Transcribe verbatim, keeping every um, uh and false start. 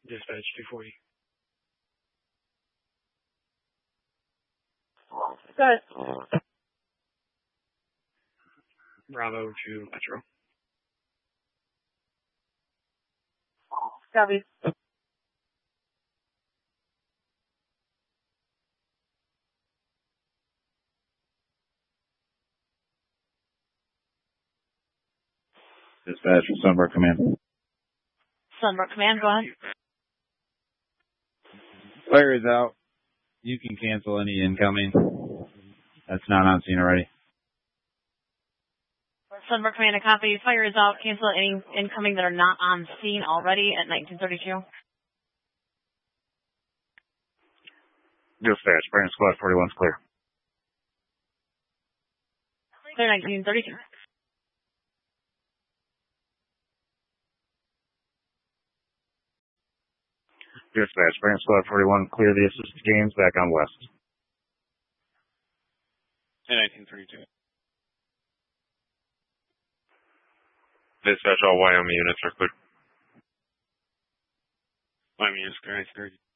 Dispatch two forty. Good. Bravo to Metro. Copy. Dispatch from Sunbrook Command. Sunbrook Command, go ahead. Fire is out. You can cancel any incoming. That's not on scene already. Sunbrook Command, a copy. Fire is out. Cancel any incoming that are not on scene already at nineteen thirty-two. Dispatch, Brandon Squad forty-one's clear. Clear nineteen thirty-two. Dispatch, Brandon Squad forty-one, clear the assisted games back on west. nineteen thirty-two. Dispatch, all Wyoming units are clear. Wyoming units clear, nineteen thirty-two.